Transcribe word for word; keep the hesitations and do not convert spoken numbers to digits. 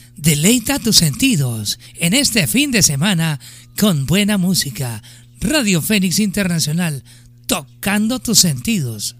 Deleita tus sentidos en este fin de semana con buena música. Radio Fénix Internacional, tocando tus sentidos.